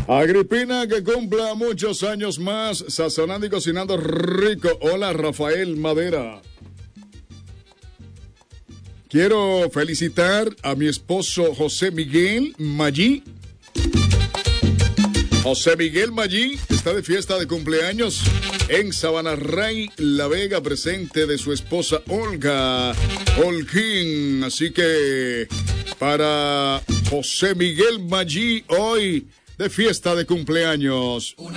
Agripina, que cumpla muchos años más, sazonando y cocinando rico. Hola, Rafael Madera. Quiero felicitar a mi esposo José Miguel Maggi. José Miguel Maggi está de fiesta de cumpleaños en Sabana Rey, La Vega, presente de su esposa Olga Holguín. Así que para José Miguel Maggi, hoy de fiesta de cumpleaños.